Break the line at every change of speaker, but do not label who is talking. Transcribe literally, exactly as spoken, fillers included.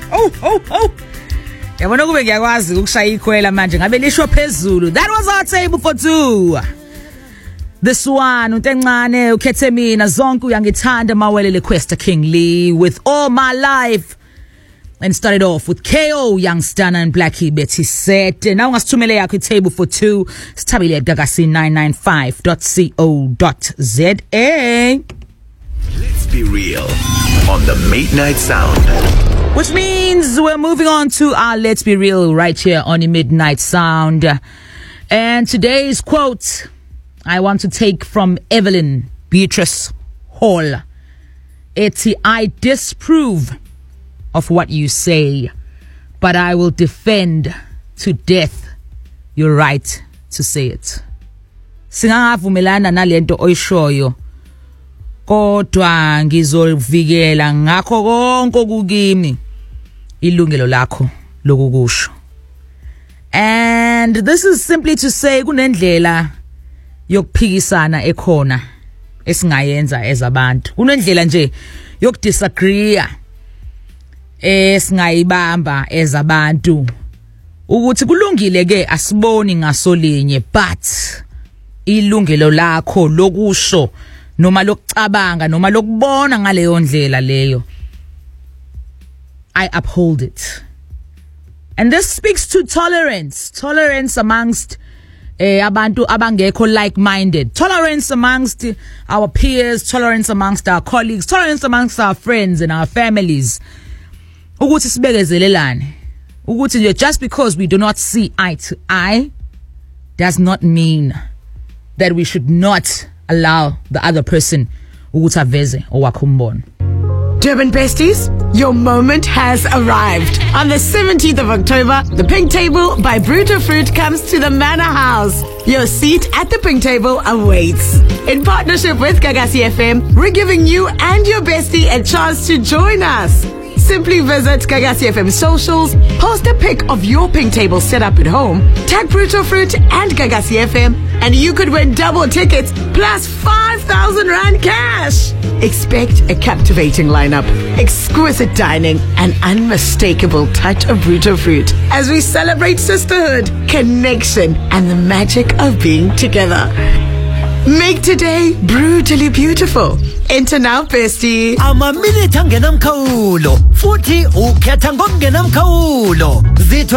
Oh, oh, oh. Yabona kube ngiyakwazi ukushaya ikhwela manje ngabe lisho phezulu. That was our table for two. This one uNtencane ukhethe mina zonke uyangithanda mawelele Questa King Lee with All My Life. And started off with K O, Young Stunner and Blackie Betty Set. Now ngasithumele yakho table for two. Sithabile at gagasi nine nine five dot co dot za.
Let's be real on the Midnight Sound.
Which means we're moving on to our Let's Be Real right here on the Midnight Sound. And today's quote I want to take from Evelyn Beatrice Hall. It's I disapprove of what you say, but I will defend to death your right to say it. Singavumelana nalento oyishoyo, kodwa ngizovikela ngakho konke kukimi ilungelo lakho lokukusho. And this is simply to say kunendlela yokuphikisana ekhona esingayenza ezabantu. Kunendlela nje yokudisagree esingayibamba ezabantu ukuthi kulungile ke asiboni ngasolinye, but ilungelo lakho lokusho noma lokucabanga noma lokubona ngaleyo ndlela leyo, I uphold it. And this speaks to tolerance tolerance amongst eh abantu abangekho like-minded, tolerance amongst our peers, tolerance amongst our colleagues, tolerance amongst our friends and our families. Ukuthi sibekezelelane ukuthi nje just because we do not see eye to eye does not mean that we should not allow the other person ukuthi aveze owakhe umbono.
Durban Besties, your moment has arrived. On the seventeenth of October, the Pink Table by Bruto Fruit comes to the Manor House. Your seat at the Pink Table awaits. In partnership with Gagasi F M, we're giving you and your bestie a chance to join us. Simply visit Gagasi F M socials, post a pic of your Pink Table set up at home, tag Bruto Fruit and Gagasi F M, and you could win double tickets plus five thousand rand cash. Expect a captivating lineup, exquisite dining, and unmistakable touch of Bruto Fruit as we celebrate sisterhood, connection, and the magic of being together. Make today brutally beautiful. Enter now, bestie.
Ama minute angenamkhawulo futhi ukhetha ngokungenamkhawulo. Zitho